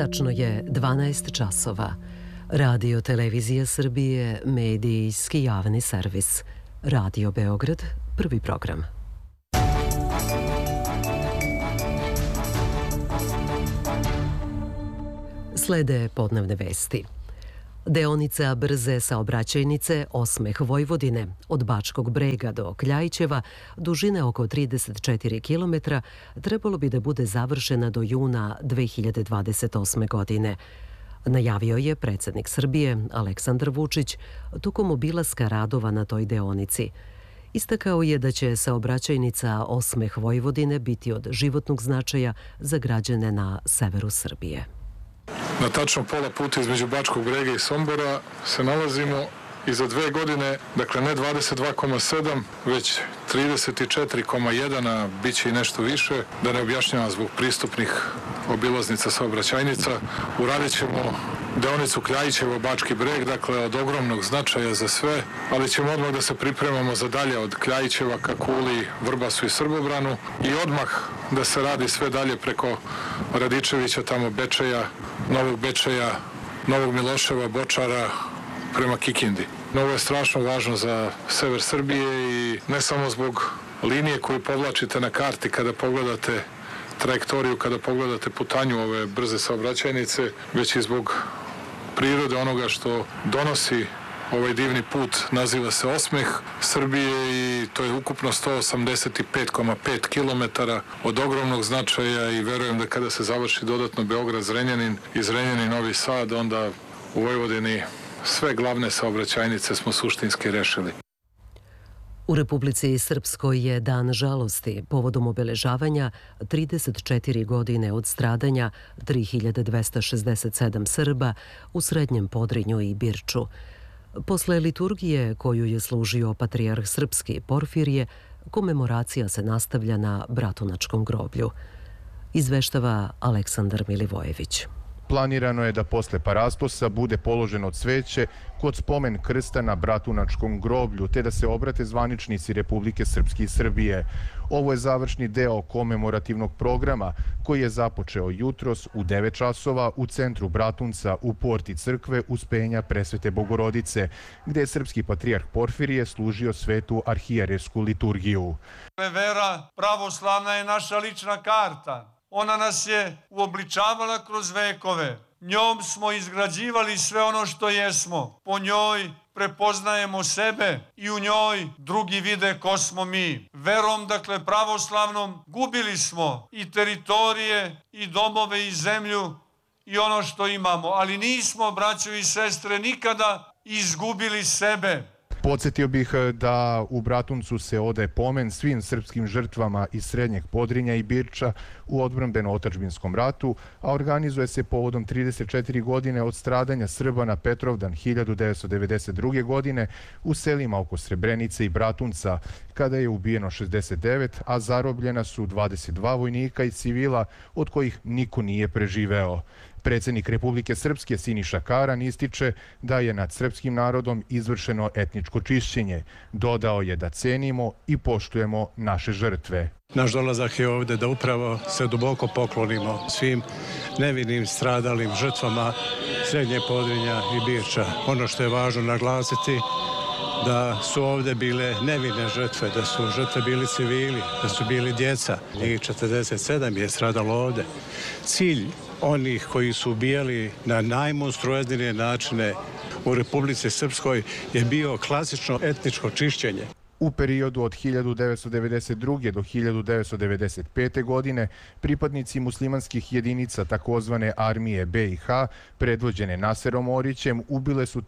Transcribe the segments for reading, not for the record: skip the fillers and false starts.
Tačno je 12 časova. Radio Televizija Srbije, medijski javni servis. Radio Beograd, prvi program. Slede podnevne vesti. Deonica brze saobraćajnice Osmeh Vojvodine od Bačkog Brega do Kljajićeva, dužine oko 34 km, trebalo bi da bude završena do juna 2028. godine. Najavio je predsjednik Srbije Aleksandar Vučić tokom obilaska radova na toj deonici. Istakao je da će saobraćajnica Osmeh Vojvodine biti od životnog značaja za građane na severu Srbije. Na tačno pola puta između Bačkog Brega i Sombora se nalazimo i za 2 godine, dakle ne 22,7, već 34,1, a bit će i nešto više, da ne objašnjavam zbog pristupnih obilaznica saobraćajnica. Uradit ćemo deonicu Kljajićevo-Bački Breg, dakle od ogromnog značaja za sve, ali ćemo odmah da se pripremamo za dalje od Kljajićeva ka Kuli, Vrbasu i Srbobranu i odmah da se radi sve dalje preko Radičevića, tamo Bečeja, Novog Bečeja, Novog Miloševa, Bočara, prema Kikindi. Ovo je strašno važno za sever Srbije i ne samo zbog linije koju povlačite na karti kada pogledate trajektoriju, kada pogledate putanju ove brze saobraćajnice, već i zbog prirode onoga što donosi ovaj divni put. Naziva se Osmeh Srbije i to je ukupno 185,5 km od ogromnog značaja i verujem da kada se završi dodatno Beograd-Zrenjanin i Zrenjanin-Novi Sad, onda u Vojvodini sve glavne saobraćajnice smo suštinski rešili. U Republici Srpskoj je dan žalosti povodom obeležavanja 34 godine od stradanja 3267 Srba u Srednjem Podrinju i Birču. Posle liturgije koju je služio patrijarh srpski Porfirije, komemoracija se nastavlja na Bratunačkom groblju. Izveštava Aleksandar Milivojević. Planirano je da posle parasposa bude položeno cveće kod spomen krsta na Bratunačkom groblju, te da se obrate zvaničnici Republike Srpske i Srbije. Ovo je završni deo komemorativnog programa koji je započeo jutros u 9 časova u centru Bratunca u porti crkve Uspenja Presvete Bogorodice, gde je srpski patrijarh Porfirije služio svetu arhijeresku liturgiju. Vera pravoslavna je naša lična karta. Ona nas je uobličavala kroz vekove. Njom smo izgrađivali sve ono što jesmo. Po njoj prepoznajemo sebe i u njoj drugi vide ko smo mi. Verom, dakle pravoslavnom, gubili smo i teritorije, i domove, i zemlju, i ono što imamo. Ali nismo, braćo i sestre, nikada izgubili sebe. Podsjetio bih da u Bratuncu se odaje pomen svim srpskim žrtvama iz Srednjeg Podrinja i Birča u odbrambeno-otadžbinskom ratu, a organizuje se povodom 34 godine od stradanja Srba na Petrovdan 1992. godine u selima oko Srebrenice i Bratunca, kada je ubijeno 69, a zarobljena su 22 vojnika i civila, od kojih niko nije preživeo. Predsjednik Republike Srpske Siniša Karan ističe da je nad srpskim narodom izvršeno etničko čišćenje. Dodao je da cenimo i poštujemo naše žrtve. Naš dolazak je ovdje da upravo se duboko poklonimo svim nevinim stradalim žrtvama Srednje Podrinja i Birča. Ono što je važno naglasiti da su ovdje bile nevine žrtve, da su žrtve bili civili, da su bili djeca. Njih 47 je stradalo ovdje. Cilj onih koji su ubijali na najmonstruoznije načine u Republici Srpskoj je bio klasično etničko čišćenje. U periodu od 1992. do 1995. godine pripadnici muslimanskih jedinica takozvane armije BiH, predvođene Naserom Orićem, ubile su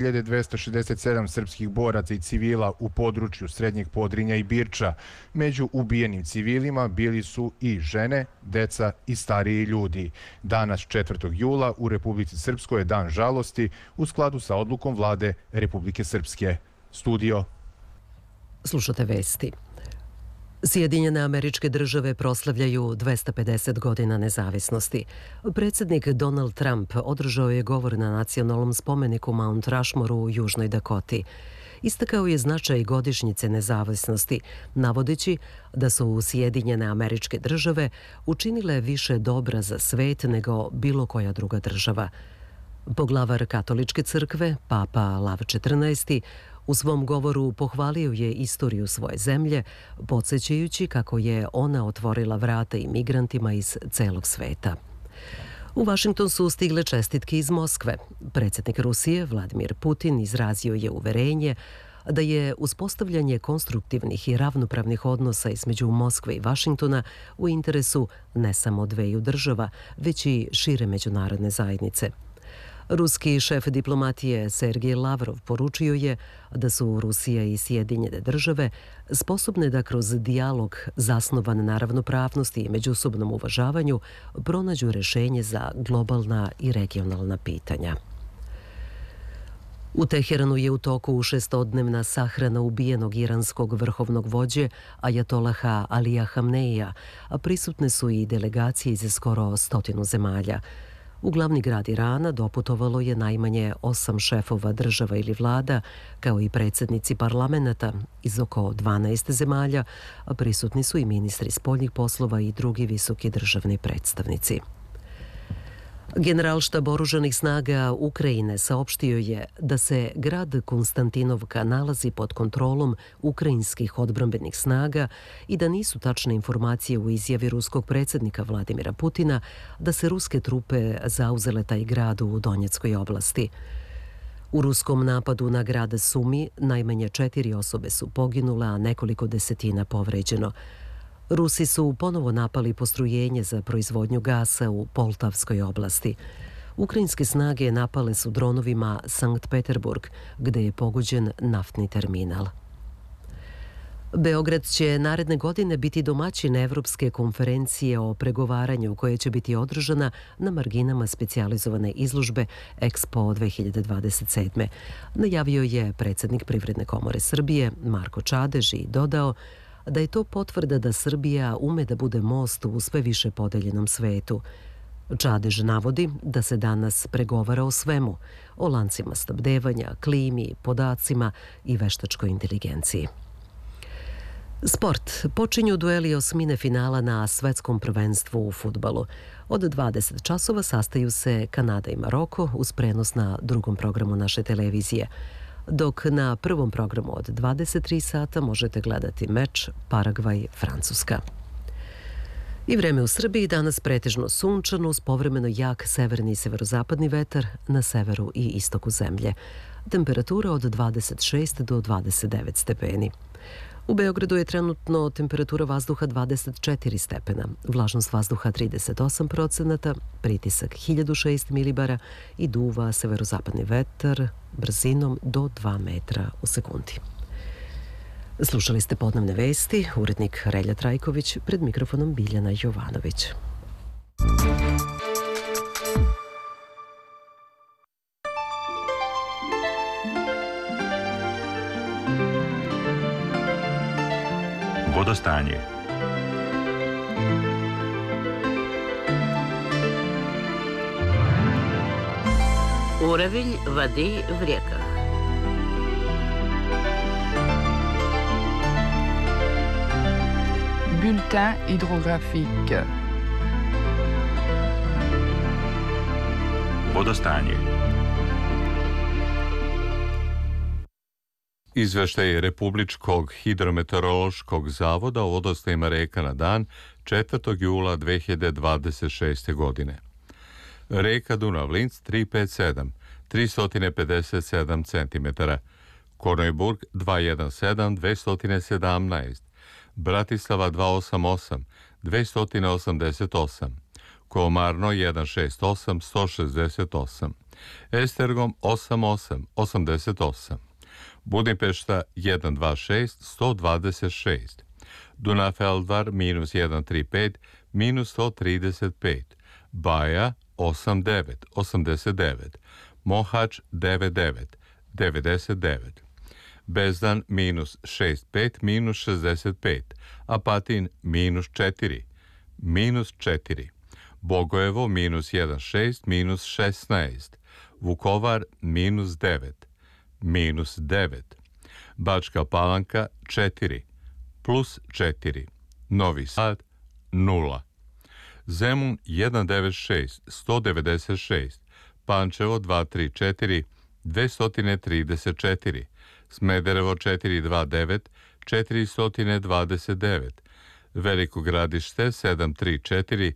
3267 srpskih boraca i civila u području Srednjeg Podrinja i Birča. Među ubijenim civilima bili su i žene, deca i stariji ljudi. Danas 4. jula u Republici Srpskoj je dan žalosti u skladu sa odlukom vlade Republike Srpske. Studio. Slušate vesti. Sjedinjene Američke Države proslavljaju 250 godina nezavisnosti. Predsjednik Donald Trump održao je govor na nacionalnom spomeniku Mount Rushmore u Južnoj Dakoti. Istakao je značaj godišnjice nezavisnosti, navodeći da su Sjedinjene Američke Države učinile više dobra za svet nego bilo koja druga država. Poglavar Katoličke crkve, Papa Lav XIV, u svom govoru pohvalio je istoriju svoje zemlje, podsjećajući kako je ona otvorila vrata imigrantima iz celog sveta. U Vašington su stigle čestitke iz Moskve. Predsjednik Rusije, Vladimir Putin, izrazio je uverenje da je uspostavljanje konstruktivnih i ravnopravnih odnosa između Moskve i Vašingtona u interesu ne samo dveju država, već i šire međunarodne zajednice. Ruski šef diplomatije Sergej Lavrov poručio je da su Rusija i Sjedinjene Države sposobne da kroz dijalog zasnovan na ravnopravnosti i međusobnom uvažavanju pronađu rješenje za globalna i regionalna pitanja. U Teheranu je u toku 6-dnevna sahrana ubijenog iranskog vrhovnog vođe Ajatolaha Alija Hamneija, a prisutne su i delegacije iz skoro 100 zemalja. U glavni grad Irana doputovalo je najmanje 8 šefova država ili vlada, kao i predsjednici parlamenta iz oko 12 zemalja, a prisutni su i ministri spoljnih poslova i drugi visoki državni predstavnici. Generalštab oružanih snaga Ukrajine saopštio je da se grad Konstantinovka nalazi pod kontrolom ukrajinskih odbrambenih snaga i da nisu tačne informacije u izjavi ruskog predsjednika Vladimira Putina da se ruske trupe zauzele taj grad u Donjeckoj oblasti. U ruskom napadu na grad Sumi najmanje 4 osobe su poginule, a nekoliko desetina povređeno. Rusi su ponovo napali postrojenje za proizvodnju gasa u Poltavskoj oblasti. Ukrajinske snage napale su dronovima Sankt Peterburg, gde je pogođen naftni terminal. Beograd će naredne godine biti domaćin Evropske konferencije o pregovaranju koja će biti održana na marginama specijalizovane izložbe Expo 2027. Najavio je predsjednik Privredne komore Srbije Marko Čadež i dodao da je to potvrda da Srbija ume da bude most u sve više podeljenom svetu. Čadež navodi da se danas pregovara o svemu, o lancima snabdevanja, klimi, podacima i veštačkoj inteligenciji. Sport. Počinju dueli osmine finala na svetskom prvenstvu u fudbalu. Od 20 časova sastaju se Kanada i Maroko uz prenos na drugom programu naše televizije, dok na prvom programu od 23 sata možete gledati meč Paragvaj-Francuska. I vreme u Srbiji danas pretežno sunčano uz povremeno jak severni i severozapadni vetar na severu i istoku zemlje. Temperatura od 26 do 29 stepeni. U Beogradu je trenutno temperatura vazduha 24 stepena, vlažnost vazduha 38%, pritisak 1006 milibara i duva severozapadni vetar brzinom do 2 metra u sekundi. Slušali ste podnevne vesti, urednik Relja Trajković, pred mikrofonom Biljana Jovanović. Vodostanje. Уровень воды в реках. Bulletin hydrographique. Vodostanje. Izveštaj Republičkog hidrometeorološkog zavoda o vodostajima reka na dan 4. jula 2026. godine. Reka Dunav-Linc 357, 357 cm. Kornojburg 217, 217. Bratislava 288, 288. Komarno 168, 168. Estergom 88, 88. Budimpešta 126, 126. Dunafeldvar minus 135, minus 135. Baja 89, 89. Mohač 99, 99. Bezdan minus 65, minus 65. Apatin minus 4, minus 4. Bogojevo minus 16, minus 16. Vukovar minus 9, minus 9. Bačka Palanka 4, plus 4, Novi Sad 0, Zemun 196 196, Pančevo 234 234, Smederevo 429 429, Veliko Gradište 734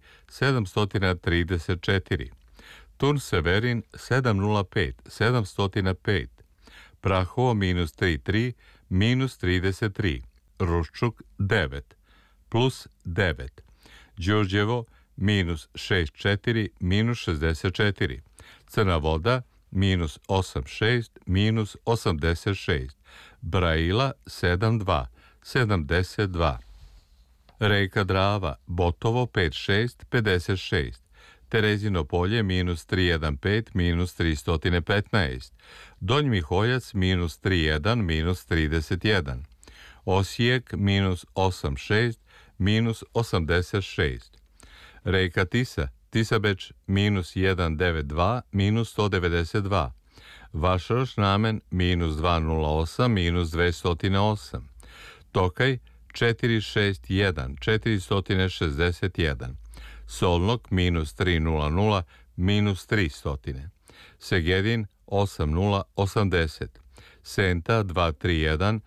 734, Turn Severin 705 705, Prahovo minus 33 minus 33, Ruščuk 9, plus 9, Đurđevo minus 64 minus 64, Crna Voda minus 86 minus 86, Braila 72 72, Reka Drava Botovo 56 56, Terezino Polje minus 315 minus 315, Donj Miholjac minus 31 minus 31, Osijek minus 86 minus 86, Reka Tisa Tisabeč minus 192 minus 192, Vašroš Namen minus 208 minus 208, Tokaj 461 461, Solnok minus 300 minus 300, Segedin 8080, Senta 231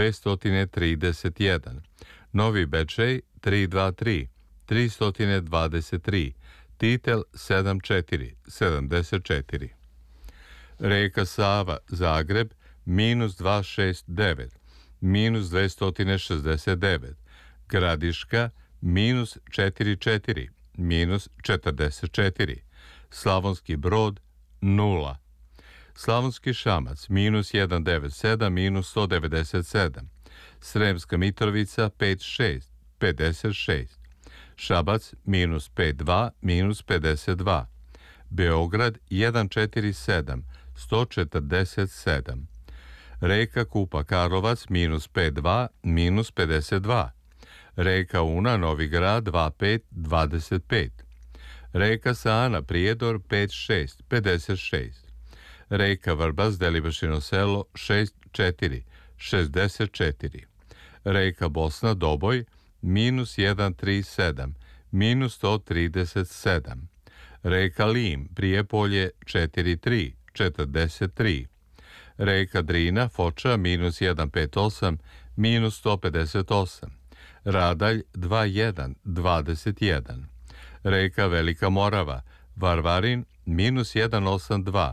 231, Novi Bečej 323 323, Titel 74 74, Reka Sava Zagreb minus 269 minus 269, Gradiška minus 44 minus 44, Slavonski Brod 0, Slavonski Šamac minus 197 minus 197, Sremska Mitrovica 56 56, Šabac minus 52 minus 52, Beograd 147 147, Reka Kupa Karlovac minus 52 minus 52, Reka Una Novi Grad 25 25, Reka Sana Prijedor 56 56, Reka Vrbas Delibašino Selo 64 64, Reka Bosna Doboj minus 137 minus 137, Reka Lim Prijepolje 43 43, Reka Drina Foča minus 158 minus 158, Radalj 21 21, Reka Velika Morava Varvarin minus 182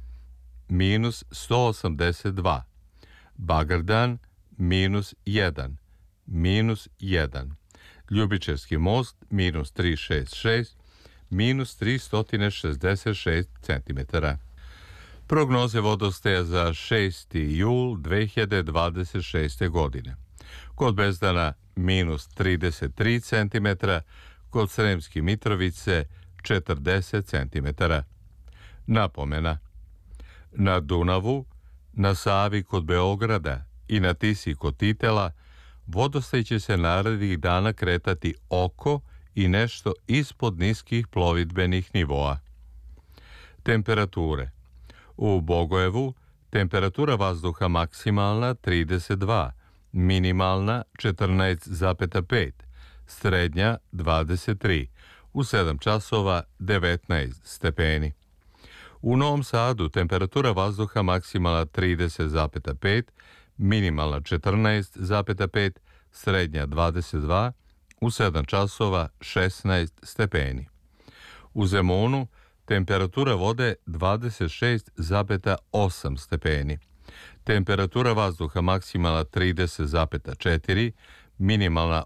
minus 182, Bagardan minus 1 minus 1, Ljubičevski most minus 366 minus 366 cm. Prognoze vodostaja za 6. jul 2026. godine. Kod Bezdana minus 33 cm, kod Sremske Mitrovice 40 cm. Napomena: na Dunavu, na Savi kod Beograda i na Tisi kod Titela vodostaj će se narednih dana kretati oko i nešto ispod niskih plovidbenih nivoa. Temperature: u Bogojevu temperatura vazduha maksimalna 32, minimalna 14,5, srednja 23, u 7 časova 19 stepeni. U Novom Sadu temperatura vazduha maksimalna 30,5, minimalna 14,5, srednja 22, u 7 časova 16 stepeni. U Zemunu temperatura vode 26,8 stepeni. Temperatura vazduha maksimalna 30,4, minimalna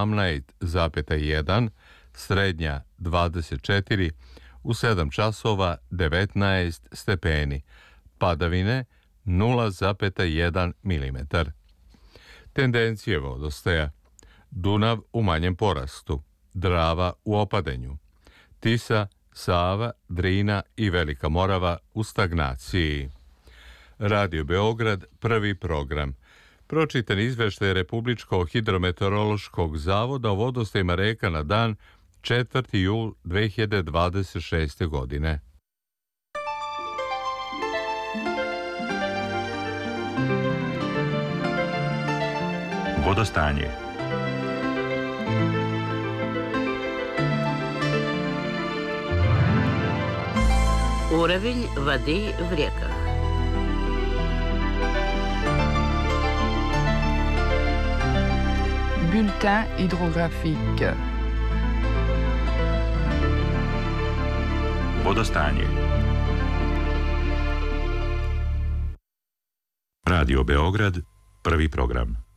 18,1, srednja 24, u 7 časova 19 stepeni. Padavine 0,1 mm. Tendencije vodostaja: Dunav u manjem porastu, Drava u opadanju, Tisa, Sava, Drina i Velika Morava u stagnaciji. Radio Beograd, prvi program. Pročitan izveštaj Republičkog hidrometeorološkog zavoda o vodostajima reka na dan 4. jul 2026. godine. Vodostanje. Уровень воды в реках. Bulletin hydrographique. Vodostanje. Radio Beograd, prvi program.